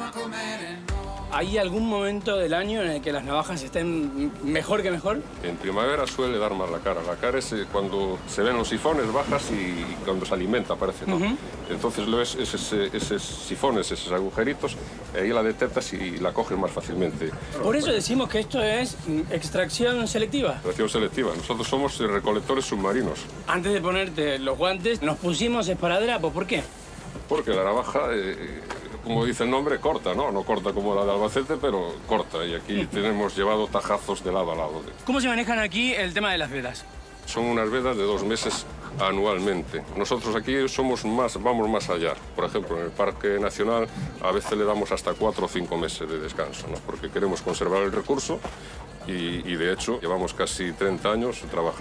¿Hay algún momento del año en el que las navajas estén mejor que mejor? En primavera suele dar más la cara. La cara es cuando se ven los sifones bajas y cuando se alimenta, parece, ¿no? Entonces lo ves esos sifones, esos agujeritos, ahí la detectas y la coges más fácilmente. Por eso decimos que esto es extracción selectiva. Extracción selectiva. Nosotros somos recolectores submarinos. Antes de ponerte los guantes, nos pusimos esparadrapo. ¿Por qué? Porque la navaja, como dice el nombre, corta, ¿no? No corta como la de Albacete, pero corta. Y aquí tenemos llevado tajazos de lado a lado. ¿Cómo se manejan aquí el tema de las vedas? Son unas vedas de 2 meses anualmente. Nosotros aquí vamos más allá. Por ejemplo, en el Parque Nacional a veces le damos hasta 4 o 5 meses de descanso, ¿no? Porque queremos conservar el recurso y de hecho llevamos casi 30 años trabajando